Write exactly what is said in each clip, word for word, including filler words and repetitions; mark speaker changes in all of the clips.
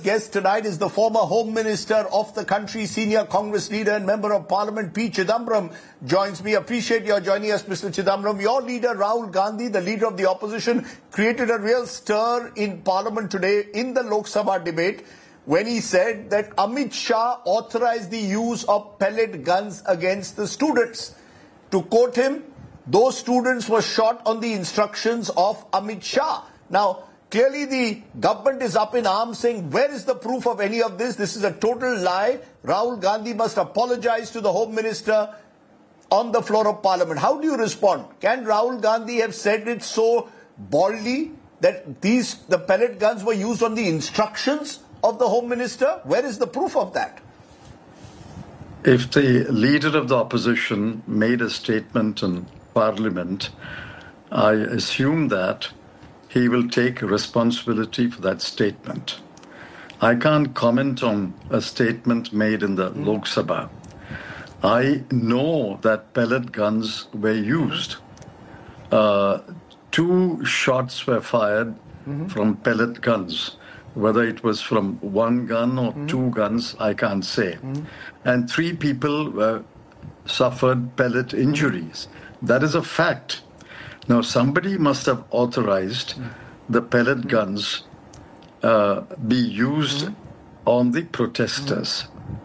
Speaker 1: Guest tonight is the former Home Minister of the country, senior Congress leader and Member of Parliament P. Chidambaram joins me. Appreciate your joining us, Mister Chidambaram. Your leader, Rahul Gandhi, the leader of the opposition, created a real stir in Parliament today in the Lok Sabha debate when he said that Amit Shah authorized the use of pellet guns against the students. To quote him, those students were shot on the instructions of Amit Shah. Now, clearly, the government is up in arms saying, where is the proof of any of this? This is a total lie. Rahul Gandhi must apologize to the Home Minister on the floor of Parliament. How do you respond? Can Rahul Gandhi have said it so boldly that these the pellet guns were used on the instructions of the Home Minister? Where is the proof of that?
Speaker 2: If the leader of the opposition made a statement in Parliament, I assume that he will take responsibility for that statement. I can't comment on a statement made in the mm-hmm. Lok Sabha. I know that pellet guns were used. Uh, two shots were fired mm-hmm. from pellet guns. Whether it was from one gun or mm-hmm. two guns, I can't say. Mm-hmm. And three people were, suffered pellet injuries. Mm-hmm. That is a fact. Now, somebody must have authorized mm. the pellet mm. guns uh, be used mm. on the protesters.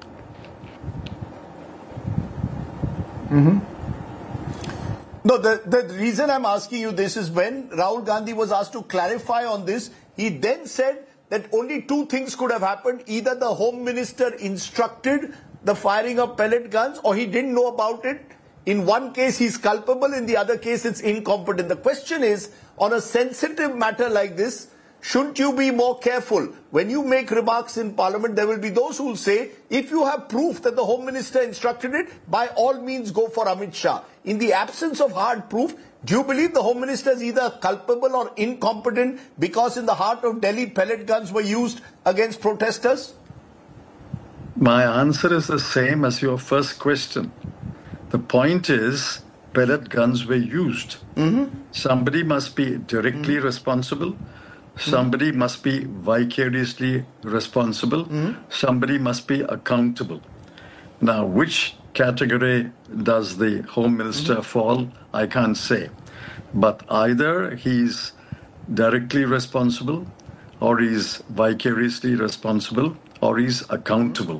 Speaker 1: Mm-hmm. No, the, the reason I'm asking you this is when Rahul Gandhi was asked to clarify on this, he then said that only two things could have happened. Either the Home Minister instructed the firing of pellet guns or he didn't know about it. In one case, he's culpable. In the other case, it's incompetent. The question is, on a sensitive matter like this, shouldn't you be more careful? When you make remarks in Parliament, there will be those who will say, if you have proof that the Home Minister instructed it, by all means go for Amit Shah. In the absence of hard proof, do you believe the Home Minister is either culpable or incompetent because in the heart of Delhi, pellet guns were used against protesters?
Speaker 2: My answer is the same as your first question. The point is, pellet guns were used. Mm-hmm. Somebody must be directly mm-hmm. responsible. Somebody mm-hmm. must be vicariously responsible. Mm-hmm. Somebody must be accountable. Now, which category does the Home Minister mm-hmm. fall? I can't say. But either he's directly responsible, or he's vicariously responsible, or he's accountable.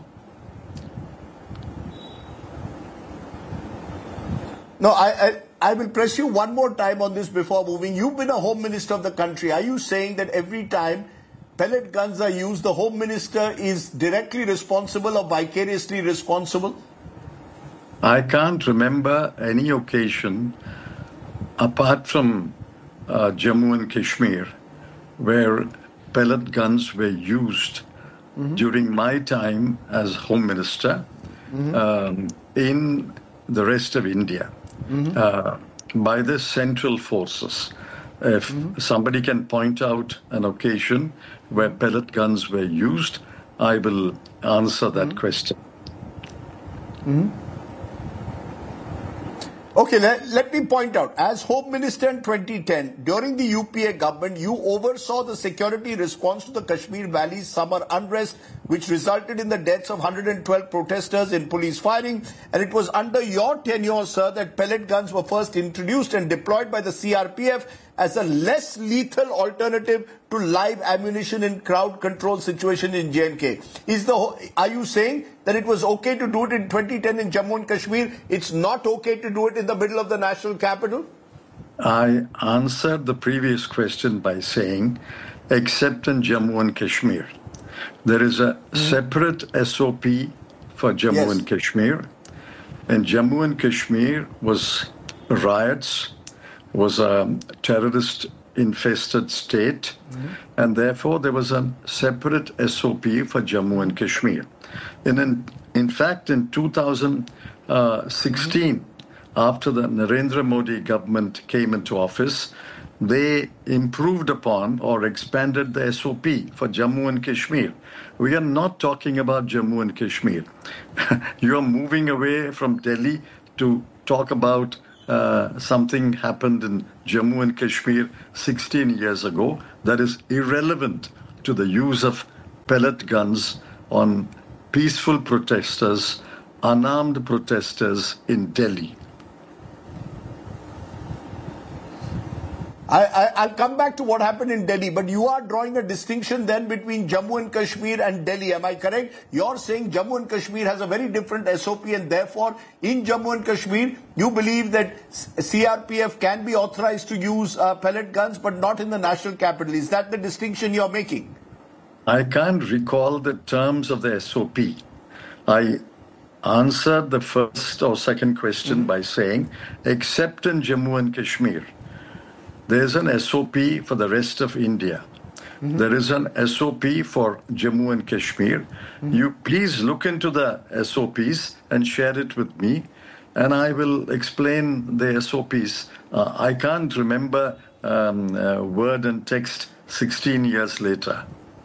Speaker 1: No, I, I I will press you one more time on this before moving. You've been a Home Minister of the country. Are you saying that every time pellet guns are used, the Home Minister is directly responsible or vicariously responsible?
Speaker 2: I can't remember any occasion, apart from uh, Jammu and Kashmir, where pellet guns were used mm-hmm. during my time as Home Minister mm-hmm. um, in the rest of India. Mm-hmm. Uh, by the central forces. If mm-hmm. somebody can point out an occasion where pellet guns were used, I will answer that mm-hmm. question.
Speaker 1: Mm-hmm. Okay, let, let me point out, as Home Minister in twenty ten, during the U P A government, you oversaw the security response to the Kashmir Valley summer unrest, which resulted in the deaths of one hundred twelve protesters in police firing. And it was under your tenure, sir, that pellet guns were first introduced and deployed by the C R P F as a less lethal alternative to live ammunition in crowd control situation in J and K. Is the are you saying that it was okay to do it in twenty ten in Jammu and Kashmir? It's not okay to do it in the middle of the national capital?
Speaker 2: I answered the previous question by saying, except in Jammu and Kashmir. There is a mm. separate S O P for Jammu yes. and Kashmir. And Jammu and Kashmir was riots, was a terrorist-infested state, mm-hmm. and therefore there was a separate S O P for Jammu and Kashmir. And in, in fact, in two thousand sixteen, mm-hmm. after the Narendra Modi government came into office, they improved upon or expanded the S O P for Jammu and Kashmir. We are not talking about Jammu and Kashmir. You are moving away from Delhi to talk about uh, something happened in Jammu and Kashmir sixteen years ago that is irrelevant to the use of pellet guns on peaceful protesters, unarmed protesters in Delhi.
Speaker 1: I, I, I'll come back to what happened in Delhi, but you are drawing a distinction then between Jammu and Kashmir and Delhi. Am I correct? You're saying Jammu and Kashmir has a very different S O P, and therefore in Jammu and Kashmir, you believe that C R P F can be authorized to use uh, pellet guns, but not in the national capital. Is that the distinction you're making?
Speaker 2: I can't recall the terms of the S O P. I answered the first or second question mm-hmm. by saying, except in Jammu and Kashmir, there's an S O P for the rest of India. Mm-hmm. There is an S O P for Jammu and Kashmir. Mm-hmm. You please look into the S O Ps and share it with me, and I will explain the S O Ps. Uh, I can't remember um, uh, word and text sixteen years later.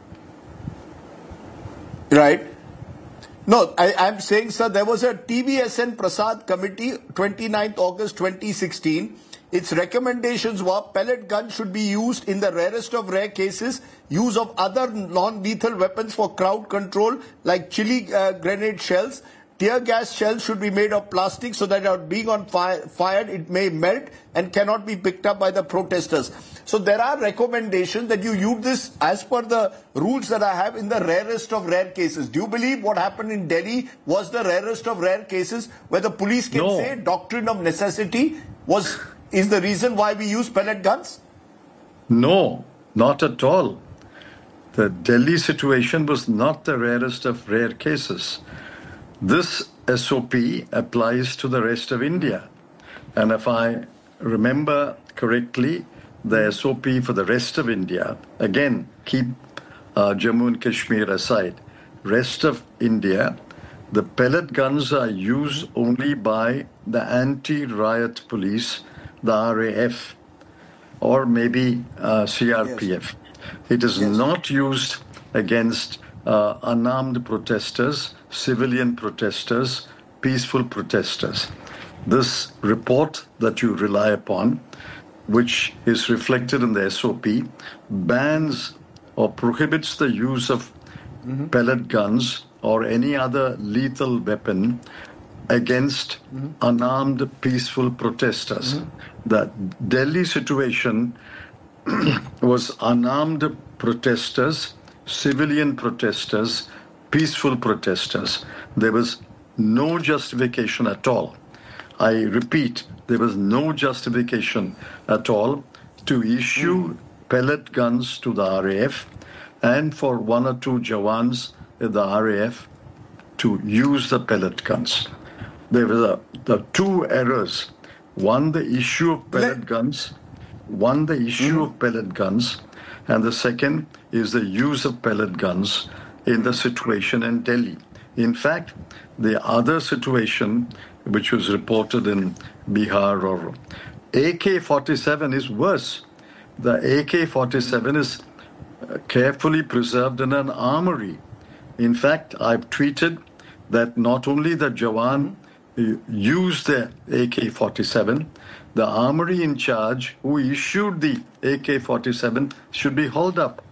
Speaker 1: Right. No, I, I'm saying, sir, there was a T V S N Prasad committee, twenty-ninth August twenty sixteen. Its recommendations were pellet guns should be used in the rarest of rare cases, use of other non-lethal weapons for crowd control like chili uh, grenade shells. Tear gas shells should be made of plastic so that being on fire, fired it may melt and cannot be picked up by the protesters. So there are recommendations that you use this as per the rules that I have in the rarest of rare cases. Do you believe what happened in Delhi was the rarest of rare cases where the police can
Speaker 2: no.
Speaker 1: say doctrine of necessity was is the reason why we use pellet guns?
Speaker 2: No, not at all. The Delhi situation was not the rarest of rare cases. This S O P applies to the rest of India. And if I remember correctly, the S O P for the rest of India, again, keep uh, Jammu and Kashmir aside, rest of India, the pellet guns are used only by the anti-riot police, the R A F, or maybe uh, C R P F. Yes. It is yes. not used against uh, unarmed protesters, civilian protesters, peaceful protesters. This report that you rely upon, which is reflected in the S O P, bans or prohibits the use of mm-hmm. pellet guns or any other lethal weapon against mm-hmm. unarmed peaceful protesters. Mm-hmm. The Delhi situation was unarmed protesters, civilian protesters, peaceful protesters. There was no justification at all. I repeat, there was no justification at all to issue mm. pellet guns to the R A F and for one or two Jawans in the R A F to use the pellet guns. There were the two errors. One, the issue of pellet Let- guns. One, the issue mm. of pellet guns. And the second is the use of pellet guns in the situation in Delhi. In fact, the other situation, which was reported in Bihar or A K forty-seven is worse. The A K forty-seven is carefully preserved in an armory. In fact, I've tweeted that not only the Jawan used the A K forty-seven, the armory in charge who issued the A K forty-seven should be hauled up.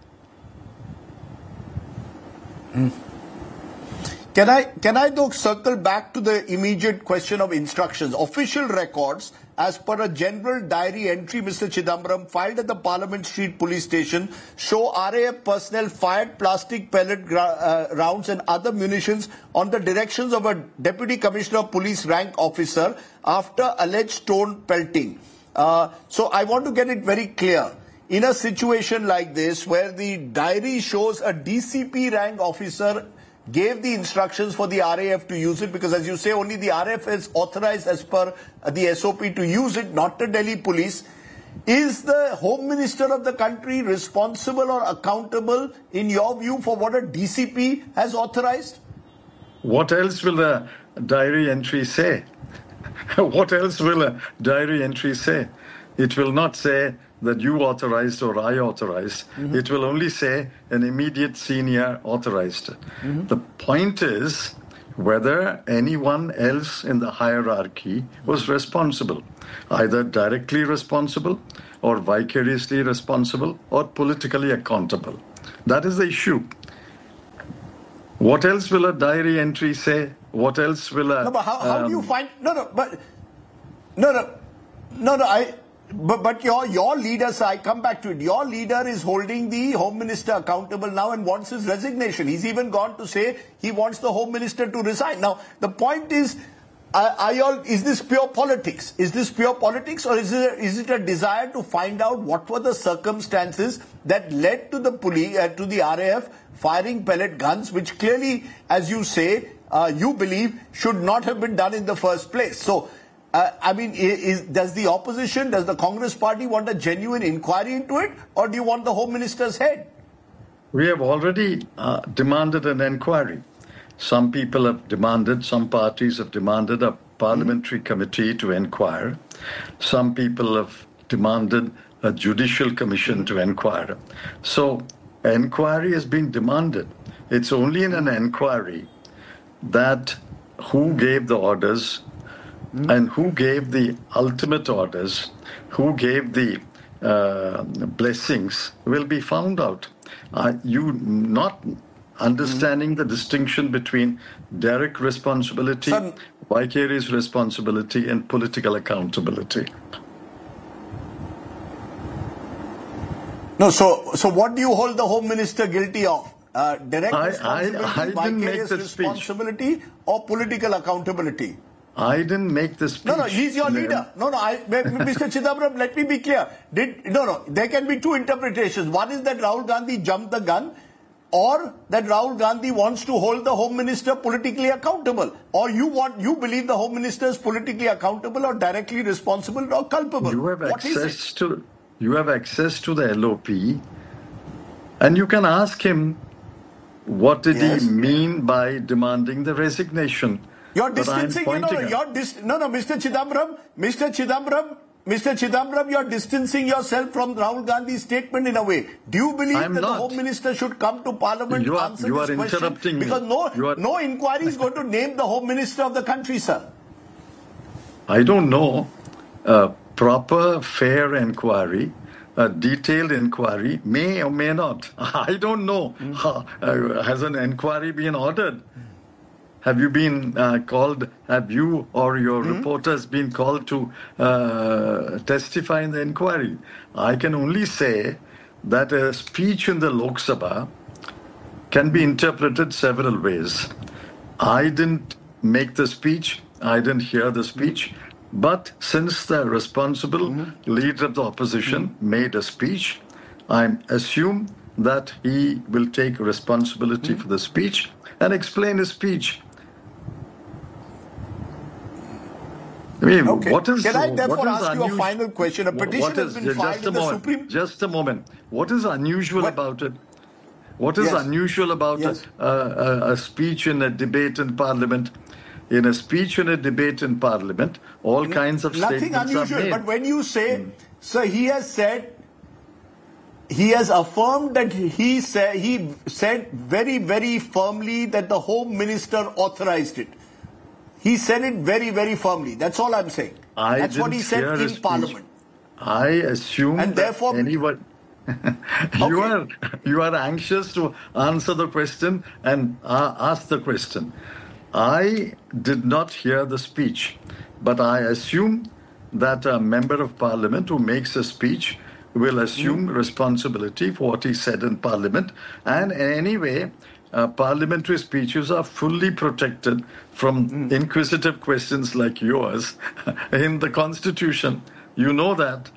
Speaker 1: Mm. Can I, can I though circle back to the immediate question of instructions? Official records, as per a general diary entry, Mister Chidambaram, filed at the Parliament Street Police Station, show R A F personnel fired plastic pellet gra- uh, rounds and other munitions on the directions of a Deputy Commissioner of Police rank officer after alleged stone pelting. Uh, so I want to get it very clear. In a situation like this, where the diary shows a D C P rank officer gave the instructions for the R A F to use it, because as you say, only the R A F is authorized as per the S O P to use it, not the Delhi police. Is the Home Minister of the country responsible or accountable, in your view, for what a D C P has authorized?
Speaker 2: What else will the diary entry say? What else will a diary entry say? It will not say that you authorized or I authorized. Mm-hmm. It will only say an immediate senior authorized it. Mm-hmm. The point is whether anyone else in the hierarchy was responsible, either directly responsible or vicariously responsible or politically accountable. That is the issue. What else will a diary entry say? What else will a...
Speaker 1: No, but how, how
Speaker 2: um,
Speaker 1: do you find... No, no, but... No, no, no, no, I... But, but your, your leader, sir, I come back to it. Your leader is holding the Home Minister accountable now and wants his resignation. He's even gone to say he wants the Home Minister to resign. Now, the point is, are, are you all, is this pure politics? Is this pure politics, or is it, is it a desire to find out what were the circumstances that led to the police, uh, to the R A F firing pellet guns, which clearly, as you say, uh, you believe should not have been done in the first place? So, Uh, I mean, is, does the opposition, does the Congress party want a genuine inquiry into it, or do you want the Home Minister's head?
Speaker 2: We have already uh, demanded an inquiry. Some people have demanded, some parties have demanded a parliamentary mm-hmm. committee to inquire. Some people have demanded a judicial commission to inquire. So, inquiry has been demanded. It's only in an inquiry that who gave the orders, and who gave the ultimate orders, who gave the uh, blessings, will be found out. Uh, you not understanding mm-hmm. the distinction between direct responsibility, Son- vicarious responsibility, and political accountability.
Speaker 1: No, so so what do you hold the Home Minister guilty of? Uh, direct
Speaker 2: I,
Speaker 1: responsibility,
Speaker 2: I, I didn't
Speaker 1: vicarious
Speaker 2: make the
Speaker 1: responsibility, speech. Or political accountability?
Speaker 2: I didn't make the speech.
Speaker 1: No, no, he's your leader. No, no, I, Mister Chidambaram, let me be clear. Did no, no, there can be two interpretations. One is that Rahul Gandhi jumped the gun, or that Rahul Gandhi wants to hold the Home Minister politically accountable. Or you want, you believe the Home Minister is politically accountable or directly responsible or culpable.
Speaker 2: You have
Speaker 1: what
Speaker 2: access to, you have access to the L O P, and you can ask him what did yes. he mean by demanding the resignation.
Speaker 1: You're distancing, you know, you're dis- no, no, Mister Chidambaram, Mister Chidambaram, Mister Chidambaram, you're distancing yourself from Rahul Gandhi's statement in a way. Do you believe
Speaker 2: I'm
Speaker 1: that
Speaker 2: not.
Speaker 1: the Home Minister should come to Parliament
Speaker 2: you
Speaker 1: to
Speaker 2: are,
Speaker 1: answer
Speaker 2: you
Speaker 1: this
Speaker 2: are
Speaker 1: question?
Speaker 2: Interrupting
Speaker 1: because
Speaker 2: me.
Speaker 1: no,
Speaker 2: are...
Speaker 1: no inquiry is going to name the Home Minister of the country, sir.
Speaker 2: I don't know. A proper, fair inquiry, a detailed inquiry may or may not. I don't know. Mm. How, uh, has an inquiry been ordered? Have you been uh, called, have you or your mm-hmm. reporters been called to uh, testify in the inquiry? I can only say that a speech in the Lok Sabha can be interpreted several ways. I didn't make the speech, I didn't hear the speech, mm-hmm. but since the responsible mm-hmm. leader of the opposition mm-hmm. made a speech, I assume that he will take responsibility mm-hmm. for the speech and explain his speech. I mean,
Speaker 1: okay.
Speaker 2: what is,
Speaker 1: Can I therefore ask
Speaker 2: unusual?
Speaker 1: you a final question? A petition
Speaker 2: is,
Speaker 1: has been filed in the
Speaker 2: moment,
Speaker 1: Supreme...
Speaker 2: Just a moment. What is unusual
Speaker 1: what?
Speaker 2: about it? What is
Speaker 1: yes.
Speaker 2: unusual about
Speaker 1: yes.
Speaker 2: a, a, a speech in a debate in Parliament? In a speech in a debate in Parliament, all N- kinds of
Speaker 1: nothing
Speaker 2: statements
Speaker 1: unusual,
Speaker 2: are made.
Speaker 1: But when you say, mm. sir, he has said, he has affirmed that he said, he said very, very firmly that the Home Minister authorized it. He said it very, very firmly. That's all I'm saying.
Speaker 2: I
Speaker 1: That's what he said in Parliament.
Speaker 2: I assume
Speaker 1: and
Speaker 2: that
Speaker 1: therefore,
Speaker 2: anyone... you okay. are you are anxious to answer the question and uh, ask the question. I did not hear the speech, but I assume that a member of Parliament who makes a speech will assume mm. responsibility for what he said in Parliament. And anyway, uh, parliamentary speeches are fully protected from mm. inquisitive questions like yours in the Constitution. You know that.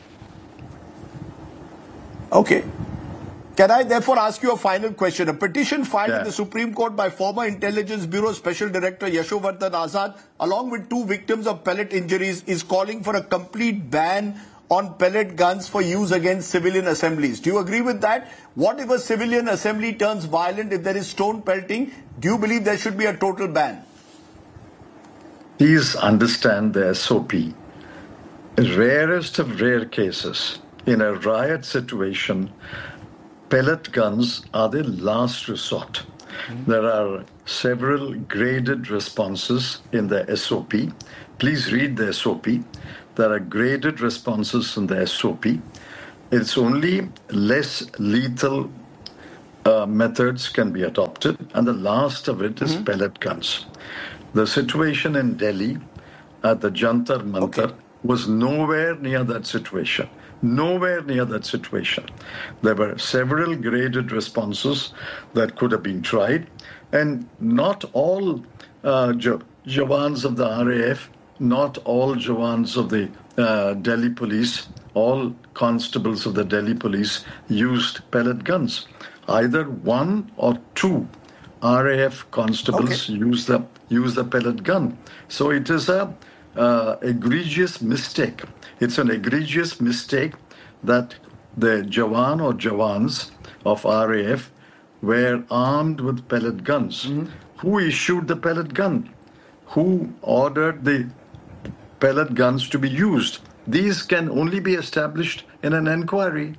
Speaker 1: Okay. Can I therefore ask you a final question? A petition filed
Speaker 2: yeah.
Speaker 1: in the Supreme Court by former Intelligence Bureau Special Director Yashovardhan Azad, along with two victims of pellet injuries, is calling for a complete ban on pellet guns for use against civilian assemblies. Do you agree with that? What if a civilian assembly turns violent, if there is stone pelting? Do you believe there should be a total ban?
Speaker 2: Please understand the S O P. Rarest of rare cases, in a riot situation, pellet guns are the last resort. Mm-hmm. There are several graded responses in the S O P. Please read the S O P. There are graded responses in the S O P. It's only less lethal uh, methods can be adopted, and the last of it is mm-hmm. pellet guns. The situation in Delhi at the Jantar Mantar okay. was nowhere near that situation. Nowhere near that situation. There were several graded responses that could have been tried, and not all uh, jo- Jawans of the R A F, not all Jawans of the uh, Delhi police, all constables of the Delhi police used pellet guns. Either one or two R A F constables okay. used the use the pellet gun. So it is a uh, egregious mistake. It's an egregious mistake that the Jawan or Jawans of R A F were armed with pellet guns. Mm-hmm. Who issued the pellet gun? Who ordered the pellet guns to be used? These can only be established in an inquiry.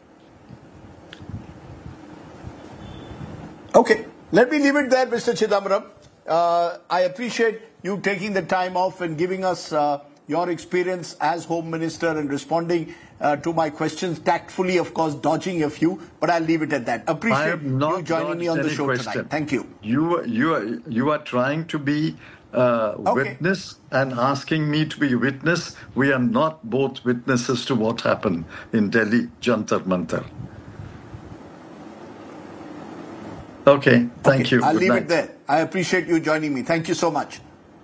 Speaker 1: Okay, let me leave it there, Mister Chidambaram. Uh, I appreciate you taking the time off and giving us uh, your experience as Home Minister and responding uh, to my questions tactfully, of course, dodging a few, but I'll leave it at that. Appreciate you joining me on the show question. tonight. Thank you.
Speaker 2: You, you, are, you are trying to be uh, okay. witness and asking me to be witness. We are not both witnesses to what happened in Delhi, Jantar Mantar. Okay, thank
Speaker 1: okay.
Speaker 2: you.
Speaker 1: I'll
Speaker 2: Good
Speaker 1: leave
Speaker 2: night.
Speaker 1: it there. I appreciate you joining me. Thank you so much.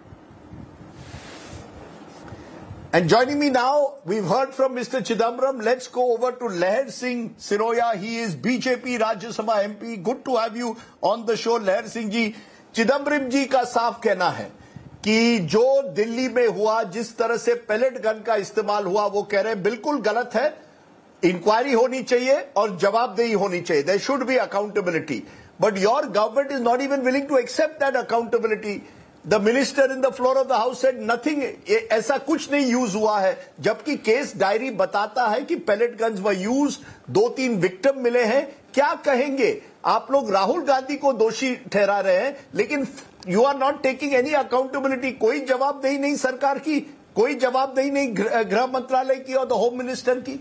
Speaker 1: And joining me now, we've heard from Mister Chidambaram. Let's go over to Leher Singh Siroya. He is B J P Rajya Sabha M P. Good to have you on the show, Leher Singh ji. Chidambaram ji का साफ कहना है कि जो दिल्ली में हुआ, जिस तरह से पैलेट गन का इस्तेमाल हुआ, वो कह रहे हैं बिल्कुल गलत है. इंक्वायरी होनी चाहिए और जवाबदेही होनी चाहिए. There should be accountability. But your government is not even willing to accept that accountability. The minister in the floor of the house said nothing, ऐसा कुछ नहीं यूज हुआ है, जबकि केस डायरी बताता है कि पैलेट गन्स व यूज, दो तीन विक्टिम मिले हैं. क्या कहेंगे आप लोग? राहुल गांधी को दोषी ठहरा रहे हैं, लेकिन you are not taking any accountability. कोई जवाबदेही नहीं सरकार की, कोई जवाबदेही नहीं गृह मंत्रालय की और द होम मिनिस्टर की.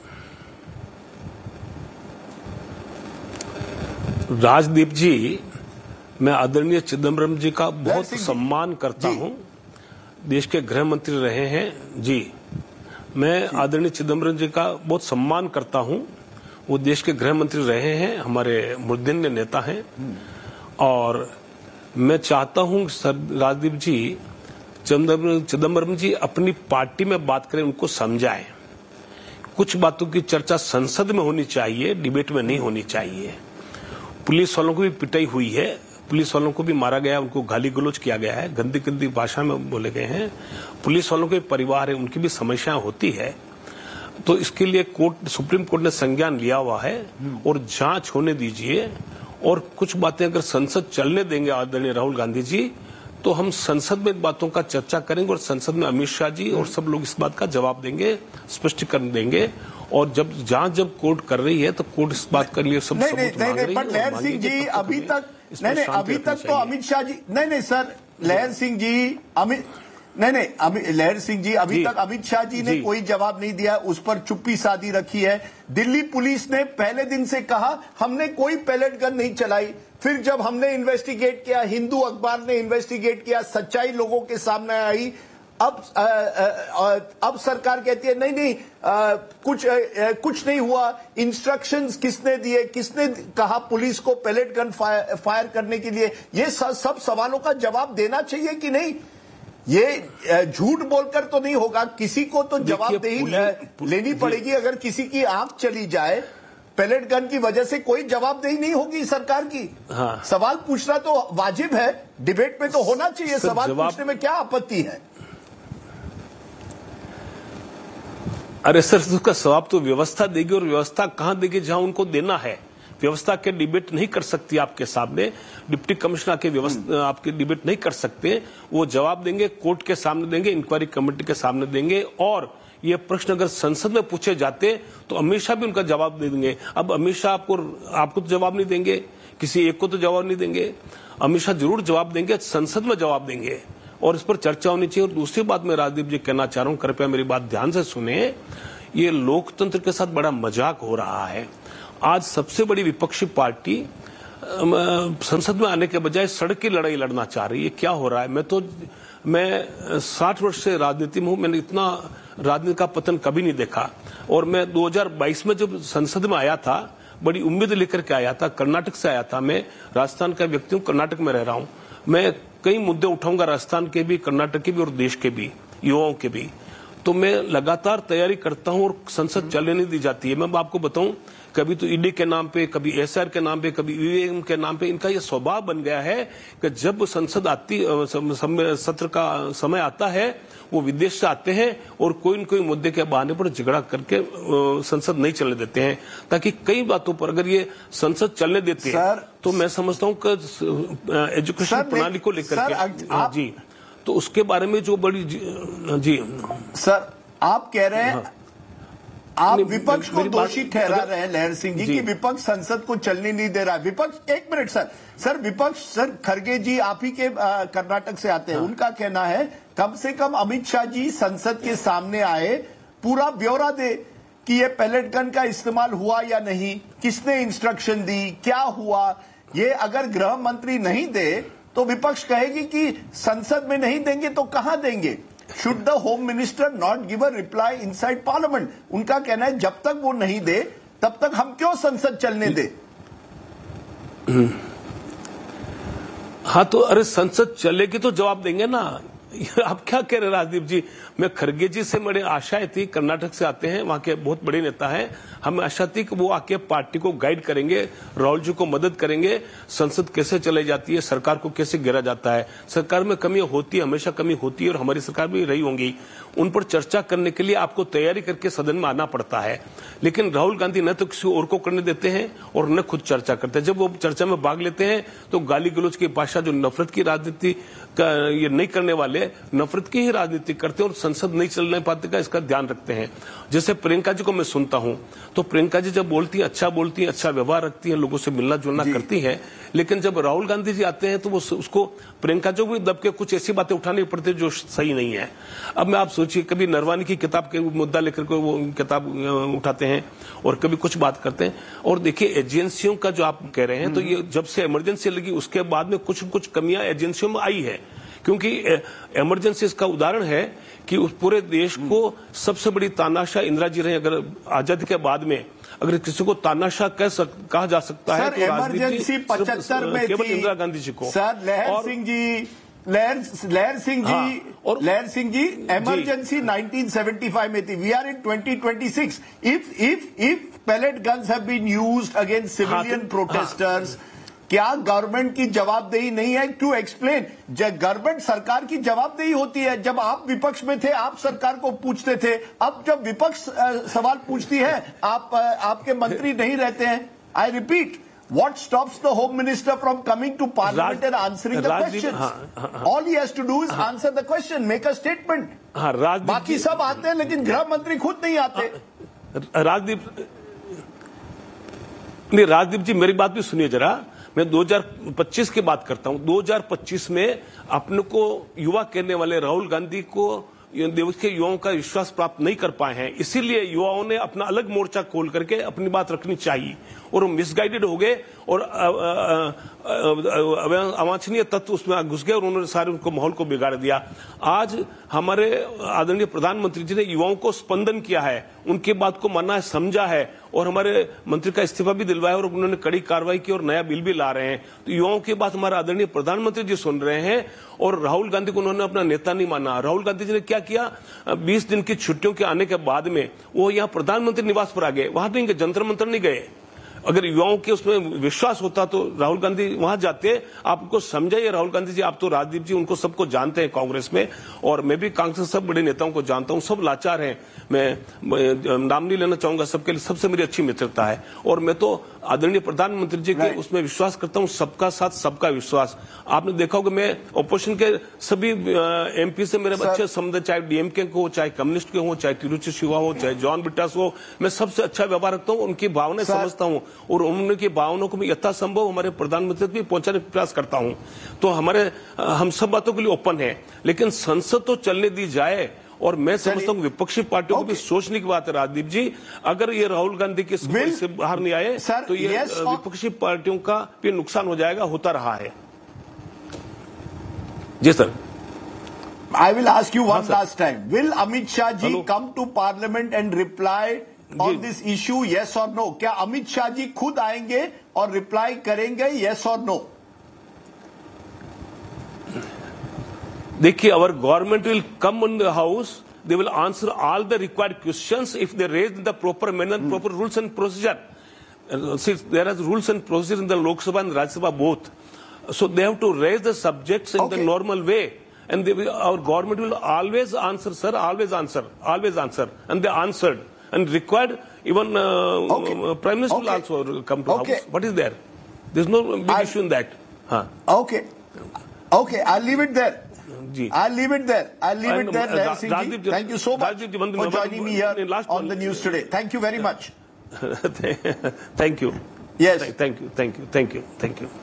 Speaker 3: राजदीप जी, मैं आदरणीय चिदम्बरम जी का बहुत सम्मान करता हूं. देश के गृह मंत्री रहे हैं जी. मैं आदरणीय चिदम्बरम जी का बहुत सम्मान करता हूं. वो देश के गृह मंत्री रहे हैं, हमारे मूर्धन्य नेता हैं. और मैं चाहता हूं सर राजदीप जी, चिदम्बरम जी अपनी पार्टी में बात करें, उनको समझाएं. कुछ बातों की चर्चा संसद में होनी चाहिए, डिबेट में नहीं होनी चाहिए. पुलिस वालों को भी पिटाई हुई है, पुलिस वालों को भी मारा गया, उनको गाली गलौज किया गया है, गंदी गंदी भाषा में बोले गए हैं. पुलिस वालों के परिवार है, उनकी भी समस्याएं होती है. तो इसके लिए कोर्ट, सुप्रीम कोर्ट ने संज्ञान लिया हुआ है और जांच होने दीजिए. और कुछ बातें अगर संसद चलने देंगे आदरणीय राहुल गांधी जी, तो हम संसद में बातों का चर्चा करेंगे और संसद में अमित शाह जी और सब लोग इस बात का जवाब देंगे, स्पष्टीकरण देंगे. और जब जांच जब कोर्ट कर रही है तो कोर्ट इस बात के लिए सब
Speaker 1: नहीं नहीं नहीं, नहीं पर लहर सिंह जी अभी तक नहीं नहीं अभी तक तो अमित शाह जी नहीं नहीं सर लहर सिंह जी अमित नहीं नहीं लहर सिंह जी अभी तक अमित शाह जी ने कोई जवाब नहीं दिया, उस पर चुप्पी साधी रखी है. दिल्ली पुलिस ने पहले दिन से कहा हमने कोई पैलेट गन नहीं चलाई. फिर जब हमने इन्वेस्टिगेट किया, हिंदू अखबार ने इन्वेस्टिगेट किया, सच्चाई लोगों के सामने आई. अब आ, आ, अब सरकार कहती है नहीं नहीं आ, कुछ आ, कुछ नहीं हुआ. इंस्ट्रक्शंस किसने दिए, किसने कहा पुलिस को पैलेट गन फायर, फायर करने के लिए? ये सब सवालों का जवाब देना चाहिए कि नहीं? ये झूठ बोलकर तो नहीं होगा, किसी को तो जवाबदेही लेनी पड़ेगी. अगर किसी की आंख चली जाए पैलेट गन की वजह से, कोई जवाबदेही नहीं होगी सरकार की. हाँ. सवाल पूछना तो वाजिब है, डिबेट में तो होना चाहिए. सवाल पूछने में क्या आपत्ति है?
Speaker 3: अरे सर, उसका जवाब तो व्यवस्था देगी, और व्यवस्था कहां देगी? जहां उनको देना है. व्यवस्था के डिबेट नहीं कर सकती आपके सामने, डिप्टी कमिश्नर के व्यवस्था आपके डिबेट नहीं कर सकते. वो जवाब देंगे, कोर्ट के सामने देंगे, इंक्वायरी कमेटी के सामने देंगे. और ये प्रश्न अगर संसद में पूछे जाते तो अमित शाह भी उनका जवाब दे देंगे. अब अमित शाह आपको आपको तो जवाब नहीं देंगे, किसी एक को तो जवाब नहीं देंगे. अमित शाह जरूर जवाब देंगे, संसद में जवाब देंगे और इस पर चर्चा होनी चाहिए. और दूसरी बात मैं राजदीप जी कहना चाह रहा हूं, कृपया मेरी बात ध्यान से सुने. ये लोकतंत्र के साथ बड़ा मजाक हो रहा है. आज सबसे बड़ी विपक्षी पार्टी संसद में आने के बजाय सड़क की लड़ाई लड़ना चाह रही है। क्या हो रहा है? मैं तो मैं साठ वर्ष से राजनीति में हूं, मैंने इतना राजनीति का पतन कभी नहीं देखा। और मैं दो हज़ार बाईस में जब संसद में आया था, बड़ी उम्मीद लेकर के आया था, कर्नाटक से आया था। मैं राजस्थान का व्यक्ति हूं, कर्नाटक में रह रहा हूं। मैं कई मुद्दे उठाऊंगा, राजस्थान के भी, कर्नाटक के भी और देश के भी, युवाओं के भी। तो मैं लगातार तैयारी करता हूं और संसद चलने नहीं दी जाती है। मैं आपको बताऊं, कभी तो ईडी के नाम पे, कभी एसआर के नाम पे, कभी ईवीएम के नाम पे इनका ये स्वभाव बन गया है कि जब संसद आती सत्र का समय आता है, वो विदेश से आते हैं और कोई न कोई मुद्दे के बहाने पर झगड़ा करके संसद नहीं चलने देते हैं, ताकि कई बातों पर अगर ये संसद चलने देते हैं तो मैं समझता हूं कि एजुकेशन प्रणाली को लेकर के जी, तो उसके बारे में जो बड़ी जी
Speaker 1: सर आप कह रहे हैं, आप विपक्ष को दोषी ठहरा रहे हैं लहर सिंह जी कि विपक्ष संसद को चलने नहीं दे रहा है। विपक्ष, एक मिनट सर, सर विपक्ष, सर खड़गे जी आप ही के कर्नाटक से आते हैं, हाँ। उनका कहना है कम से कम अमित शाह जी संसद के सामने आए, पूरा ब्यौरा दे कि ये पैलेट गन का इस्तेमाल हुआ या नहीं, किसने इंस्ट्रक्शन दी, क्या हुआ। ये अगर गृह मंत्री नहीं दे तो विपक्ष कहेगी कि संसद में नहीं देंगे तो कहां देंगे। Should the home minister not give a reply inside parliament? उनका कहना है जब तक वो नहीं दे तब तक हम क्यों संसद चलने दे।
Speaker 3: हाँ तो अरे संसद चलेगी तो जवाब देंगे ना। आप क्या कह रहे राजदीप जी? मैं खड़गे जी से बड़ी आशाएं थी, कर्नाटक से आते हैं, वहां के बहुत बड़े नेता हैं, हमें आशा थी कि वो आके पार्टी को गाइड करेंगे, राहुल जी को मदद करेंगे, संसद कैसे चलाई जाती है, सरकार को कैसे गिरा जाता है, सरकार में कमी होती है, हमेशा कमी होती है और हमारी सरकार भी रही होंगी। उन पर चर्चा करने के लिए आपको तैयारी करके सदन में आना पड़ता है। लेकिन राहुल गांधी न तो किसी और को करने देते हैं और न खुद चर्चा करते हैं। जब वो चर्चा में भाग लेते हैं तो गाली गलौज की भाषा, जो नफरत की राजनीति का ये नहीं करने वाले, नफरत की ही राजनीति करते हैं और संसद नहीं चलने पाते का इसका ध्यान रखते हैं। जैसे प्रियंका जी को मैं सुनता हूं तो प्रियंका जी जब बोलती है अच्छा बोलती है, अच्छा व्यवहार रखती है, लोगों से मिलना जुलना करती है। लेकिन जब राहुल गांधी जी आते हैं तो वो उसको प्रियंका जी को भी दब के कुछ ऐसी बातें उठानी पड़ती है जो सही नहीं है। अब मैं आप सोचिए, कभी नरवानी की किताब के मुद्दा लेकर के वो किताब उठाते हैं और कभी कुछ बात करते हैं। और देखिए एजेंसियों का जो आप कह रहे हैं, तो ये जब से इमरजेंसी लगी उसके बाद में कुछ कुछ कमियां एजेंसियों में आई है, क्योंकि इमरजेंसी इसका उदाहरण है कि उस पूरे देश को सबसे बड़ी तानाशाह इंदिरा जी रहे। अगर आजादी के बाद में अगर किसी को तानाशाह कह सक, कहा जा सकता है तो
Speaker 1: इमरजेंसी पचहत्तर में
Speaker 3: केवल इंदिरा गांधी जी को।
Speaker 1: सर लहर सिंह जी, लहर लहर सिंह जी, हाँ, और लहर Singh ji emergency nineteen seventy five में थी। We are in twenty twenty six. If if if palette guns have been used against civilian protesters, क्या गवर्नमेंट की जवाबदेही नहीं है? टू एक्सप्लेन, गवर्नमेंट सरकार की जवाबदेही होती है। जब आप विपक्ष में थे आप सरकार को पूछते थे, अब जब विपक्ष सवाल पूछती है आप आपके मंत्री नहीं रहते हैं। I repeat, what stops the home minister from coming to parliament and answering the questions? All he has to do is answer the question, make a statement. बाकी सब आते हैं लेकिन गृह मंत्री खुद नहीं आते।
Speaker 3: राजदीप नहीं, राजदीप जी मेरी बात भी सुनिए जरा। मैं दो हज़ार पच्चीस की बात करता हूं। दो हज़ार पच्चीस में अपने को युवा कहने वाले राहुल गांधी को देश के युवाओं का विश्वास प्राप्त नहीं कर पाए हैं, इसीलिए युवाओं ने अपना अलग मोर्चा खोल करके अपनी बात रखनी चाहिए और वो मिसगाइडेड हो गए और अवांछनीय तत्व उसमें घुस गए और उन्होंने सारे उनको माहौल को बिगाड़ दिया। आज हमारे आदरणीय प्रधानमंत्री जी ने युवाओं को स्पंदन किया है, उनकी बात को माना है, समझा है और हमारे मंत्री का इस्तीफा भी दिलवाया और उन्होंने कड़ी कार्रवाई की और नया बिल भी ला रहे हैं। तो युवाओं की बात हमारे आदरणीय प्रधानमंत्री जी सुन रहे हैं और राहुल गांधी को उन्होंने अपना नेता नहीं माना। राहुल गांधी जी ने क्या किया, बीस दिन की छुट्टियों के आने के बाद में वो यहाँ प्रधानमंत्री निवास पर आ गए, वहां तो इनके जंतर मंतर नहीं गए। अगर युवाओं के उसमें विश्वास होता तो राहुल गांधी वहां जाते। आपको समझाइए राहुल गांधी जी, आप तो राजदीप जी उनको सबको जानते हैं कांग्रेस में, और मैं भी कांग्रेस सब बड़े नेताओं को जानता हूं, सब लाचार हैं। मैं नाम नहीं लेना चाहूंगा, सबके लिए सबसे मेरी अच्छी मित्रता है और मैं तो आदरणीय प्रधानमंत्री जी के उसमें विश्वास करता हूं, सबका साथ सबका विश्वास। आपने देखा होगा मैं ऑपोजिशन के सभी एमपी से मेरे अच्छे संबंध, चाहे डीएमके को, चाहे कम्युनिस्ट के हो, चाहे तिरुचि शिवा हो, चाहे जॉन बिट्टास हो, मैं सबसे अच्छा व्यवहार रखता हूं, उनकी भावनाएं समझता हूं और उनकी भावनाओं को मैं यथासंभव हमारे प्रधानमंत्री तक भी पहुंचाने का प्रयास करता हूं। तो हमारे हम सब बातों के लिए ओपन है, लेकिन संसद तो चलने दी जाए और मैं समझता हूँ विपक्षी पार्टियों को भी सोचने की बात है राजदीप जी। अगर ये राहुल गांधी के से बाहर नहीं आए तो ये विपक्षी पार्टियों का भी नुकसान हो जाएगा, होता रहा है। जी sir.
Speaker 1: I will ask you one last time. Will Amit Shah ji come to Parliament and reply on this issue? Yes or no? क्या अमित शाह जी खुद आएंगे और रिप्लाई करेंगे? Yes or no?
Speaker 3: देखिए, our government will come in the house. They will answer all the required questions if they raise in the proper manner, hmm. proper rules and procedure. Uh, since there are rules and procedures in the Lok Sabha and Rajya Sabha both, so they have to raise the subjects in okay. the normal way. And they will, our government will always answer, sir, always answer, always answer. And they answered. And required, even uh, okay. uh, Prime Minister okay. will also come to okay. house. What is there? There's no big I'll, issue in that. Huh.
Speaker 1: Okay. Okay, I'll leave it there. Ji. I'll leave it there. I'll leave and, it there. Uh, Rajdeep, Thank you so much Rajdeep, for joining me here on the news today. Thank you very much.
Speaker 3: Thank you.
Speaker 1: Yes.
Speaker 3: Thank you. Thank you. Thank you. Thank you.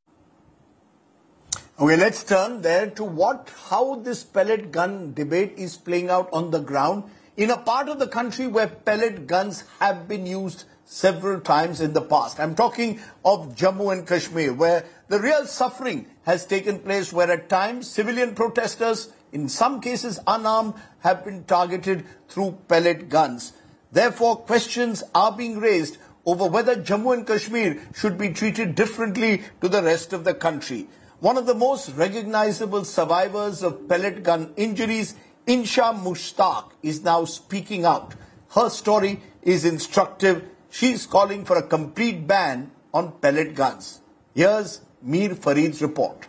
Speaker 1: Okay, let's turn there to what, how this pellet gun debate is playing out on the ground in a part of the country where pellet guns have been used several times in the past. I'm talking of Jammu and Kashmir, where the real suffering has taken place, where at times civilian protesters, in some cases unarmed, have been targeted through pellet guns. Therefore, questions are being raised over whether Jammu and Kashmir should be treated differently to the rest of the country. One of the most recognizable survivors of pellet gun injuries, Insha Mushtaq, is now speaking out. Her story is instructive. She's calling for a complete ban on pellet guns. Here's Mir Farid's report.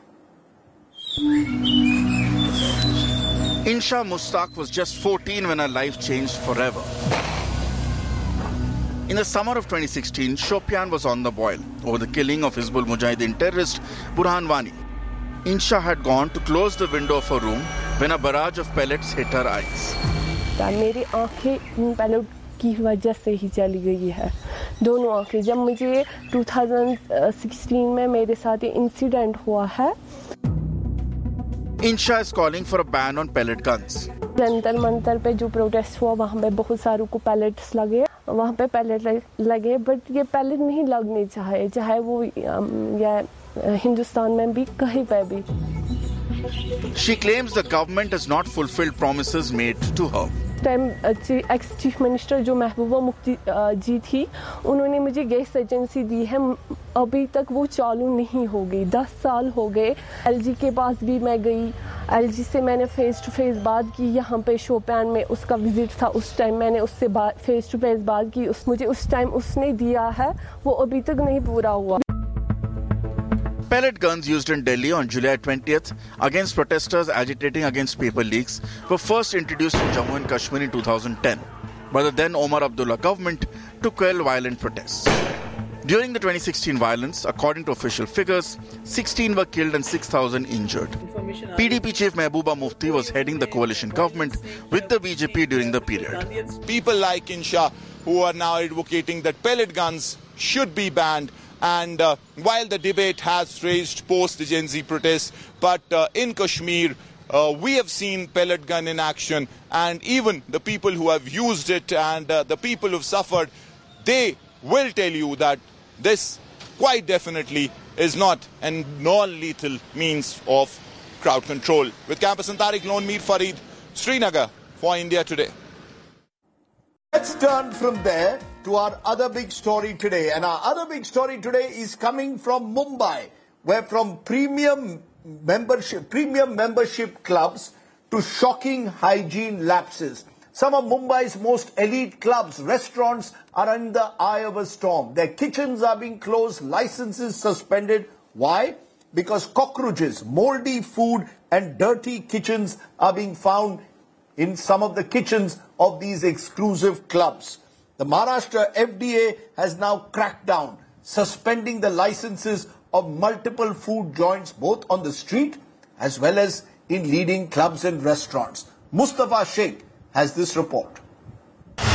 Speaker 4: Insha Mushtaq was just fourteen when her life changed forever. In the summer of twenty sixteen, Shopian was on the boil over the killing of Hizbul Mujahideen terrorist Burhan Wani. Insha had gone to close the window of her room when a barrage of pellets hit her eyes.
Speaker 5: मेरी आंखें pellet की वजह से ही चली गई है, दोनों आंखें। जब मुझे दो हज़ार सोलह में मेरे साथ ये इंसिडेंट हुआ है।
Speaker 4: Insha is calling for a ban on pellet guns.
Speaker 5: Jantar Mantar पे जो प्रोटेस्ट हुआ वहाँ पे बहुत सारों को पैलेट्स लगे, वहाँ पे पैलेट लगे, बट ये पैलेट नहीं लगने चाहिए, चाहे वो या हिंदुस्तान में भी कहीं पे भी।
Speaker 4: She claims the government has not fulfilled promises made to her.
Speaker 5: Time ex chief minister जो महबूबा मुफ्ती जी थी, उन्होंने मुझे गैस एजेंसी दी है, अभी तक वो चालू नहीं हो गई। दस साल हो गए। एलजी के पास भी मैं गई, एलजी से मैंने फेस टू फेस बात की। यहाँ पे शोपियान में उसका विजिट था, उस टाइम मैंने उससे फेस टू फेस बात की। उस मुझे उस टाइम उसने दिया है, वो अभी तक नहीं पूरा हुआ।
Speaker 4: Pellet guns used in Delhi on July twentieth against protesters agitating against paper leaks were first introduced in Jammu and Kashmir in two thousand ten by the then Omar Abdullah government to quell violent protests. During the twenty sixteen violence, according to official figures, sixteen were killed and six thousand injured. P D P chief Mehbooba Mufti was heading the coalition government with the B J P during the period.
Speaker 6: People like Insha who are now advocating that pellet guns should be banned. And uh, while the debate has raised post the Gen Z protests, but uh, in Kashmir, uh, we have seen pellet gun in action, and even the people who have used it and uh, the people who've suffered, they will tell you that this quite definitely is not a non-lethal means of crowd control. With Campus and Tariq Lone, Mir Farid, Srinagar for India Today.
Speaker 1: Let's turn from there to our other big story today. And our other big story today is coming from Mumbai, where from premium membership, premium membership clubs to shocking hygiene lapses. Some of Mumbai's most elite clubs, restaurants are under the eye of a storm. Their kitchens are being closed, licenses suspended. Why? Because cockroaches, moldy food and dirty kitchens are being found in some of the kitchens of these exclusive clubs. The Maharashtra F D A has now cracked down, suspending the licenses of multiple food joints both on the street as well as in leading clubs and restaurants. Mustafa Sheikh has this report.